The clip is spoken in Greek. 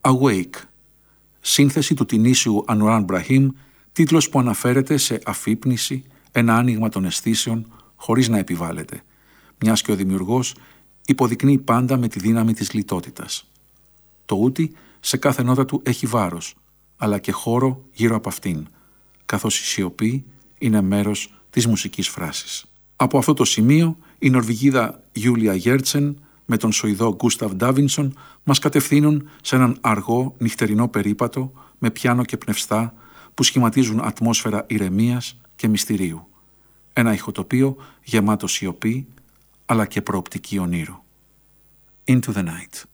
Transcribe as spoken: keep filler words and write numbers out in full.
Awake, σύνθεση του Τινήσιου Ανουράν Μπραχίμ, τίτλος που αναφέρεται σε αφύπνιση, ένα άνοιγμα των αισθήσεων χωρίς να επιβάλλεται, μιας και ο δημιουργός υποδεικνύει πάντα με τη δύναμη της λιτότητας. Το ούτι σε κάθε νότα του έχει βάρος, αλλά και χώρο γύρω από αυτήν, καθώς η σιωπή είναι μέρος της μουσικής φράσης. Από αυτό το σημείο, η Νορβηγίδα Γιούλια Γέρτσεν με τον Σουηδό Γκούσταβ Ντάβινσον μας κατευθύνουν σε έναν αργό νυχτερινό περίπατο με πιάνο και πνευστά που σχηματίζουν ατμόσφαιρα ηρεμίας και μυστηρίου. Ένα ηχοτοπίο γεμάτο σιωπή αλλά και προοπτική ονείρου. Into the night.